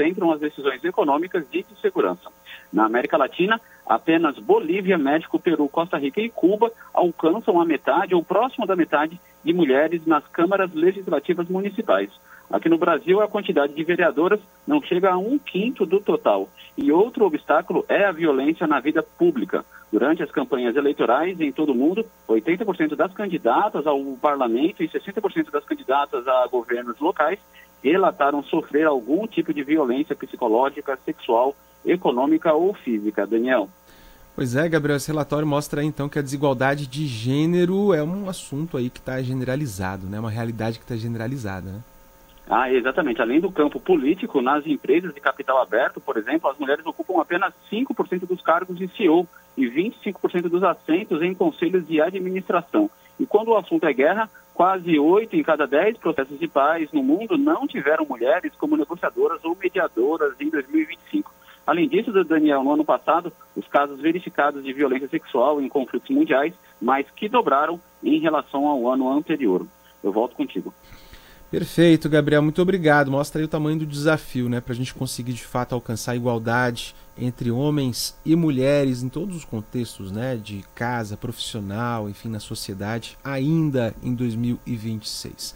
concentram as decisões econômicas e de segurança. Na América Latina, apenas Bolívia, México, Peru, Costa Rica e Cuba alcançam a metade ou próximo da metade de mulheres nas câmaras legislativas municipais. Aqui no Brasil, a quantidade de vereadoras não chega a 1/5 do total. E outro obstáculo é a violência na vida pública. Durante as campanhas eleitorais em todo o mundo, 80% das candidatas ao parlamento e 60% das candidatas a governos locais relataram sofrer algum tipo de violência psicológica, sexual, econômica ou física. Daniel. Pois é, Gabriel, esse relatório mostra aí, então, que a desigualdade de gênero é um assunto aí que está generalizado, né? Uma realidade que está generalizada, né? Exatamente. Além do campo político, nas empresas de capital aberto, por exemplo, as mulheres ocupam apenas 5% dos cargos de CEO e 25% dos assentos em conselhos de administração. E quando o assunto é guerra, quase 8 em cada 10 processos de paz no mundo não tiveram mulheres como negociadoras ou mediadoras em 2025. Além disso, Daniel, no ano passado, os casos verificados de violência sexual em conflitos mundiais mais que dobraram em relação ao ano anterior. Eu volto contigo. Perfeito, Gabriel, muito obrigado. Mostra aí o tamanho do desafio, né, para a gente conseguir de fato alcançar a igualdade entre homens e mulheres em todos os contextos, né, de casa, profissional, enfim, na sociedade, ainda em 2026.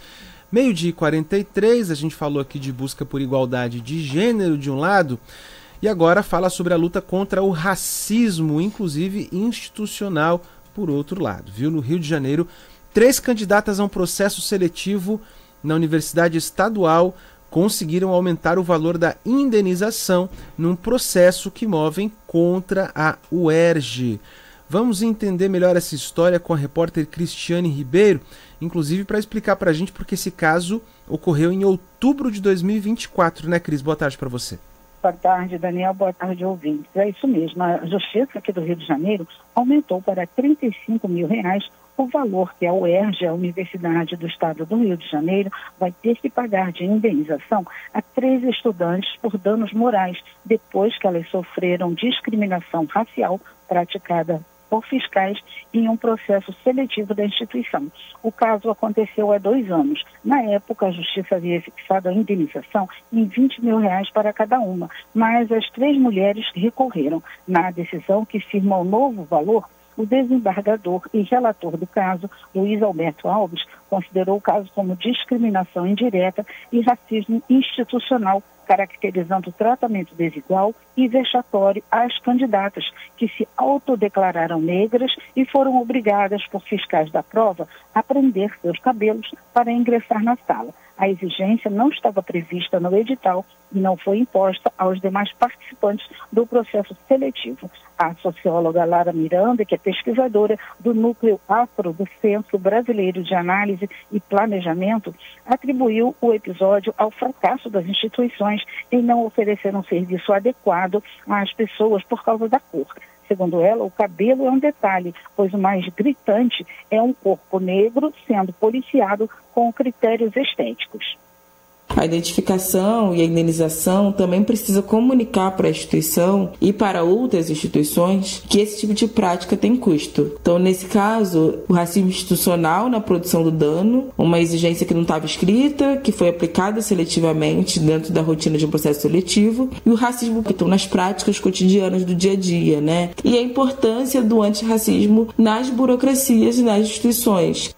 12h43, a gente falou aqui de busca por igualdade de gênero de um lado, e agora fala sobre a luta contra o racismo, inclusive institucional, por outro lado. Viu? No Rio de Janeiro, 3 candidatas a um processo seletivo na Universidade Estadual conseguiram aumentar o valor da indenização num processo que movem contra a UERJ. Vamos entender melhor essa história com a repórter Cristiane Ribeiro, inclusive para explicar para a gente porque esse caso ocorreu em outubro de 2024, né, Cris? Boa tarde para você. Boa tarde, Daniel. Boa tarde, ouvintes. É isso mesmo. A Justiça aqui do Rio de Janeiro aumentou para R$ 35 mil o valor que a UERJ, a Universidade do Estado do Rio de Janeiro, vai ter que pagar de indenização a 3 estudantes por danos morais, depois que elas sofreram discriminação racial praticada por fiscais em um processo seletivo da instituição. O caso aconteceu há 2 anos. Na época, a Justiça havia fixado a indenização em R$ 20 mil para cada uma, mas as 3 mulheres recorreram. Na decisão que firma o novo valor, o desembargador e relator do caso, Luiz Alberto Alves, considerou o caso como discriminação indireta e racismo institucional, caracterizando o tratamento desigual e vexatório às candidatas que se autodeclararam negras e foram obrigadas por fiscais da prova a prender seus cabelos para ingressar na sala. A exigência não estava prevista no edital e não foi imposta aos demais participantes do processo seletivo. A socióloga Lara Miranda, que é pesquisadora do Núcleo Afro do Centro Brasileiro de Análise e Planejamento, atribuiu o episódio ao fracasso das instituições em não oferecer um serviço adequado às pessoas por causa da cor. Segundo ela, o cabelo é um detalhe, pois o mais gritante é um corpo negro sendo policiado com critérios estéticos. A identificação e a indenização também precisa comunicar para a instituição e para outras instituições que esse tipo de prática tem custo. Então, nesse caso, o racismo institucional na produção do dano, uma exigência que não estava escrita, que foi aplicada seletivamente dentro da rotina de um processo seletivo, e o racismo que estão nas práticas cotidianas do dia a dia, né? E a importância do antirracismo nas burocracias e nas instituições.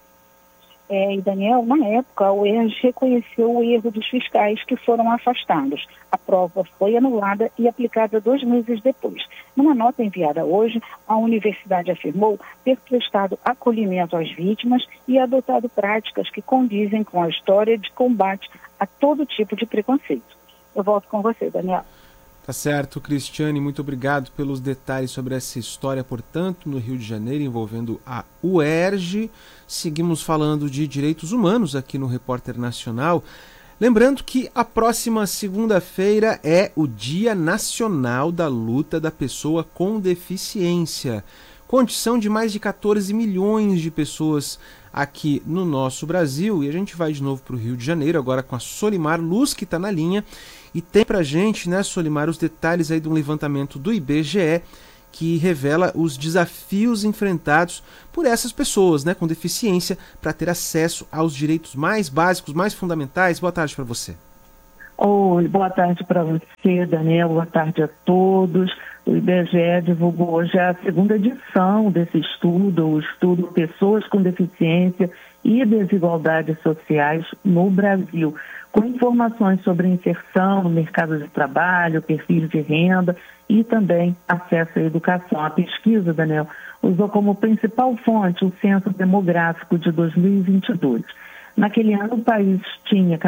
E Daniel, na época, a UERJ reconheceu o erro dos fiscais que foram afastados. A prova foi anulada e aplicada 2 meses depois. Numa nota enviada hoje, a universidade afirmou ter prestado acolhimento às vítimas e adotado práticas que condizem com a história de combate a todo tipo de preconceito. Eu volto com você, Daniel. Tá certo, Cristiane, muito obrigado pelos detalhes sobre essa história, portanto, no Rio de Janeiro, envolvendo a UERJ. Seguimos falando de direitos humanos aqui no Repórter Nacional. Lembrando que a próxima segunda-feira é o Dia Nacional da Luta da Pessoa com Deficiência. Condição de mais de 14 milhões de pessoas aqui no nosso Brasil. E a gente vai de novo para o Rio de Janeiro, agora com a Solimar Luz, que está na linha. E tem pra gente, né, Solimar, os detalhes aí de um levantamento do IBGE que revela os desafios enfrentados por essas pessoas, né, com deficiência para ter acesso aos direitos mais básicos, mais fundamentais. Boa tarde para você. Oi, boa tarde para você, Daniel, boa tarde a todos. O IBGE divulgou hoje a segunda edição desse estudo, o estudo Pessoas com Deficiência e Desigualdades Sociais no Brasil, com informações sobre inserção no mercado de trabalho, perfil de renda e também acesso à educação. A pesquisa, Daniel, usou como principal fonte o Censo Demográfico de 2022. Naquele ano, o país tinha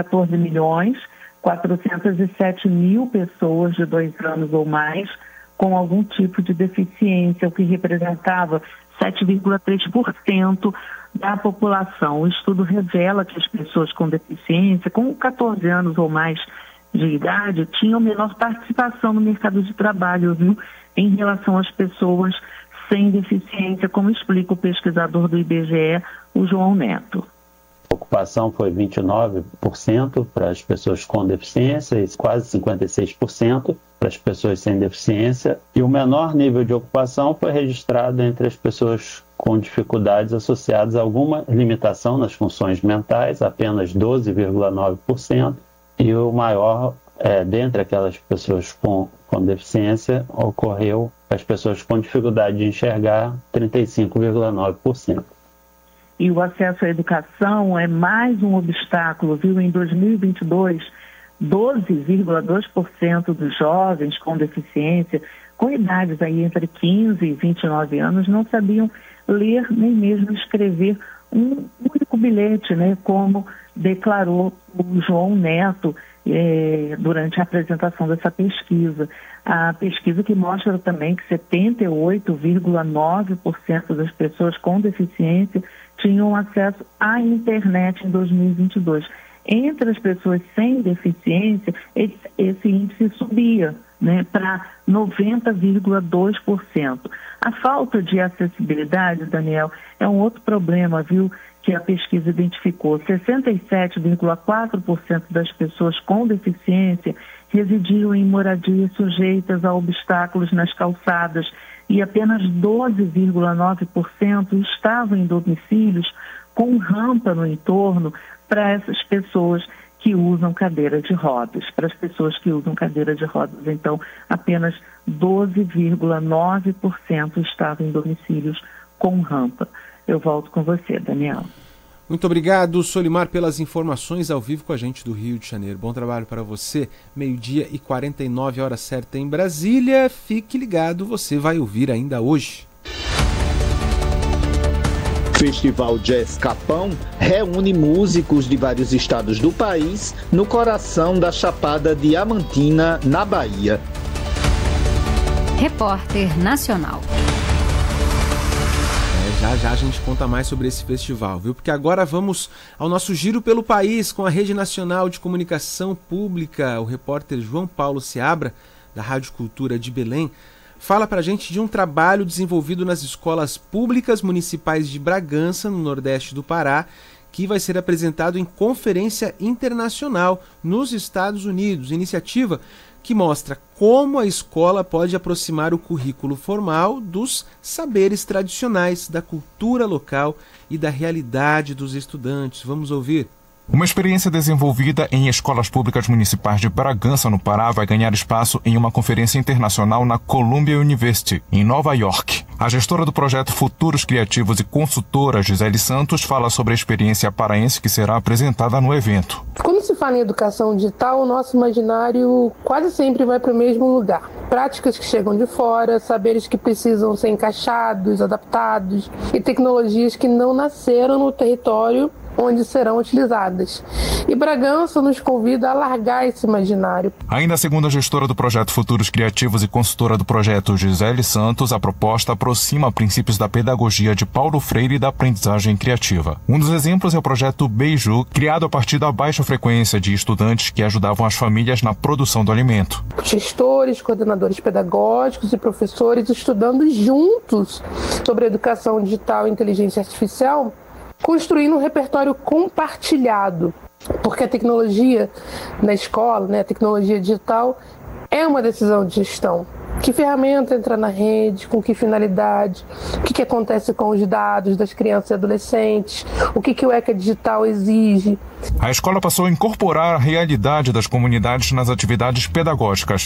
14.407.000 pessoas de 2 anos ou mais com algum tipo de deficiência, o que representava 7,3% da população. O estudo revela que as pessoas com deficiência, com 14 anos ou mais de idade, tinham menor participação no mercado de trabalho, viu, em relação às pessoas sem deficiência, como explica o pesquisador do IBGE, o João Neto. A ocupação foi 29% para as pessoas com deficiência e quase 56% para as pessoas sem deficiência. E o menor nível de ocupação foi registrado entre as pessoas com dificuldades associadas a alguma limitação nas funções mentais, apenas 12,9%. E o maior, dentre aquelas pessoas com deficiência, ocorreu as pessoas com dificuldade de enxergar, 35,9%. E o acesso à educação é mais um obstáculo, viu? Em 2022, 12,2% dos jovens com deficiência, com idades aí entre 15 e 29 anos, não sabiam ler nem mesmo escrever um único bilhete, né? Como declarou o João Neto durante a apresentação dessa pesquisa. A pesquisa que mostra também que 78,9% das pessoas com deficiência tinham acesso à internet em 2022. Entre as pessoas sem deficiência, esse índice subia, né, para 90,2%. A falta de acessibilidade, Daniel, é um outro problema, viu, que a pesquisa identificou. 67,4% das pessoas com deficiência residiam em moradias sujeitas a obstáculos nas calçadas e apenas 12,9% estavam em domicílios com rampa no entorno para essas pessoas que usam cadeira de rodas. Para as pessoas que usam cadeira de rodas, então, apenas 12,9% estavam em domicílios com rampa. Eu volto com você, Daniel. Muito obrigado, Solimar, pelas informações ao vivo com a gente do Rio de Janeiro. Bom trabalho para você. 12h49, hora certa em Brasília. Fique ligado, você vai ouvir ainda hoje. Festival Jazz Capão reúne músicos de vários estados do país no coração da Chapada Diamantina, na Bahia. Repórter Nacional. Já a gente conta mais sobre esse festival, viu? Porque agora vamos ao nosso giro pelo país com a Rede Nacional de Comunicação Pública. O repórter João Paulo Seabra, da Rádio Cultura de Belém, fala pra gente de um trabalho desenvolvido nas escolas públicas municipais de Bragança, no Nordeste do Pará, que vai ser apresentado em conferência internacional nos Estados Unidos. Iniciativa que mostra como a escola pode aproximar o currículo formal dos saberes tradicionais, da cultura local e da realidade dos estudantes. Vamos ouvir. Uma experiência desenvolvida em escolas públicas municipais de Bragança, no Pará, vai ganhar espaço em uma conferência internacional na Columbia University, em Nova York. A gestora do projeto Futuros Criativos e consultora Gisele Santos fala sobre a experiência paraense que será apresentada no evento. Quando se fala em educação digital, o nosso imaginário quase sempre vai para o mesmo lugar. Práticas que chegam de fora, saberes que precisam ser encaixados, adaptados e tecnologias que não nasceram no território onde serão utilizadas. E Bragança nos convida a largar esse imaginário. Ainda segundo a gestora do projeto Futuros Criativos e consultora do projeto Gisele Santos, a proposta aproxima princípios da pedagogia de Paulo Freire e da aprendizagem criativa. Um dos exemplos é o projeto Beiju, criado a partir da baixa frequência de estudantes que ajudavam as famílias na produção do alimento. Gestores, coordenadores pedagógicos e professores estudando juntos sobre educação digital e inteligência artificial, construindo um repertório compartilhado, porque a tecnologia na escola, a tecnologia digital, é uma decisão de gestão. Que ferramenta entra na rede, com que finalidade, o que acontece com os dados das crianças e adolescentes, o que o ECA Digital exige. A escola passou a incorporar a realidade das comunidades nas atividades pedagógicas.